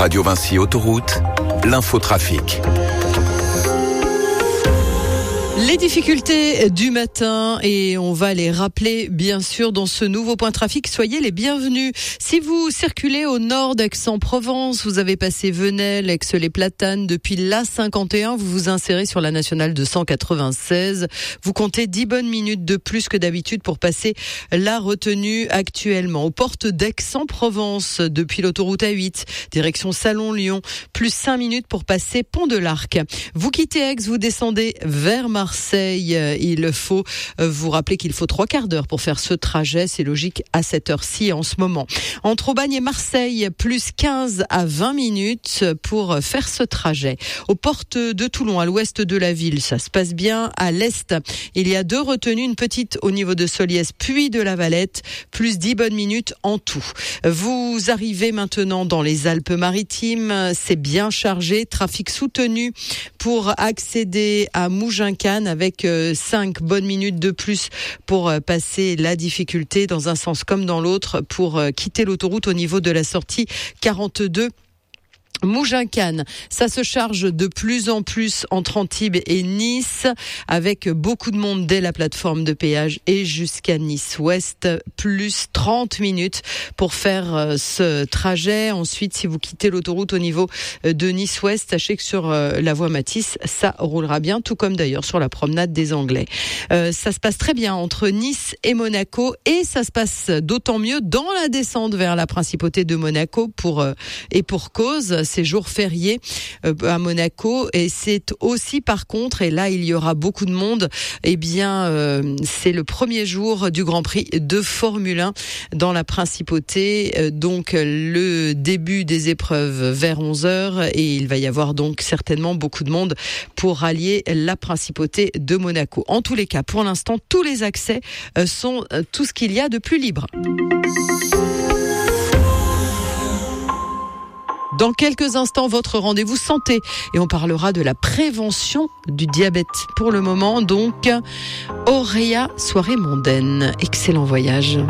Radio Vinci Autoroute, l'infotrafic. Les difficultés du matin, et on va les rappeler bien sûr dans ce nouveau point trafic. Soyez les bienvenus. Si vous circulez au nord d'Aix-en-Provence, vous avez passé Venelle, Aix-les-Platanes, depuis l'A51, vous vous insérez sur la nationale 296. Vous comptez 10 bonnes minutes de plus que d'habitude pour passer la retenue actuellement. Aux portes d'Aix-en-Provence, depuis l'autoroute A8, direction Salon-Lyon, plus 5 minutes pour passer Pont de l'Arc. Vous quittez Aix, vous descendez vers Marseille. Il faut vous rappeler qu'il faut 3 quarts d'heure pour faire ce trajet. C'est logique à cette heure-ci en ce moment. Entre Aubagne et Marseille, plus 15 à 20 minutes pour faire ce trajet. Aux portes de Toulon, à l'ouest de la ville, ça se passe bien. À l'est, il y a 2 retenues, une petite au niveau de Soliès, puis de la Valette, plus 10 bonnes minutes en tout. Vous arrivez maintenant dans les Alpes-Maritimes. C'est bien chargé. Trafic soutenu pour accéder à Mougins-Cannes, avec 5 bonnes minutes de plus pour passer la difficulté dans un sens comme dans l'autre pour quitter l'autoroute au niveau de la sortie 42. Mougins-Cannes, ça se charge de plus en plus entre Antibes et Nice, avec beaucoup de monde dès la plateforme de péage et jusqu'à Nice-Ouest, plus 30 minutes pour faire ce trajet. Ensuite, si vous quittez l'autoroute au niveau de Nice-Ouest, sachez que sur la voie Matisse, ça roulera bien, tout comme d'ailleurs sur la promenade des Anglais. Ça se passe très bien entre Nice et Monaco, et ça se passe d'autant mieux dans la descente vers la principauté de Monaco pour cause. C'est jour férié à Monaco, et c'est aussi par contre, et là il y aura beaucoup de monde, c'est le premier jour du Grand Prix de Formule 1 dans la principauté, donc le début des épreuves vers 11h, et il va y avoir donc certainement beaucoup de monde pour rallier la principauté de Monaco. En tous les cas, pour l'instant, tous les accès sont tout ce qu'il y a de plus libre. Dans quelques instants, votre rendez-vous santé, et on parlera de la prévention du diabète. Pour le moment, donc, Auréa, soirée mondaine. Excellent voyage.